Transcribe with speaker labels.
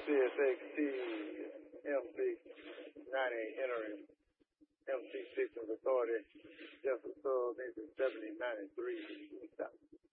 Speaker 1: CSXT M690 entering MC6 of authority, just a sub into 7093.